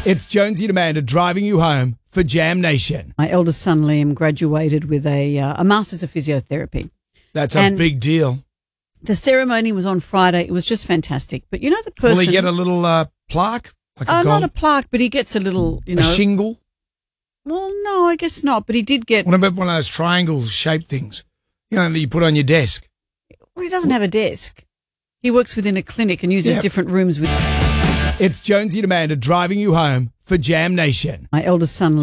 It's Jonesy and Amanda driving you home for Jam Nation. My eldest son, Liam, graduated with a Masters of Physiotherapy. That's a big deal. The ceremony was on Friday. It was just fantastic. But you know the person... Will he get a little plaque? Like not a plaque, but he gets a little, a shingle? Well, no, I guess not. But he did get... What about one of those triangle-shaped things, that you put on your desk? Well, he doesn't have a desk. He works within a clinic and uses different rooms with... It's Jonesy and Amanda driving you home for Jam Nation. My eldest son,